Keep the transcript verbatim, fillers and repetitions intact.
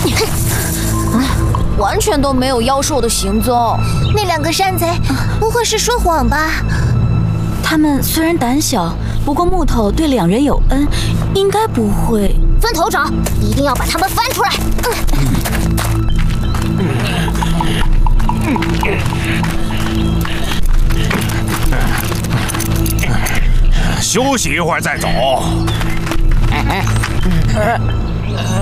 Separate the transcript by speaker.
Speaker 1: 完全都没有妖兽的行踪。
Speaker 2: 那两个山贼不会是说谎吧？
Speaker 3: 他们虽然胆小，不过木头对两人有恩，应该不会。
Speaker 2: 分头找，一定要把他们翻出来。
Speaker 4: 休息一会儿再走。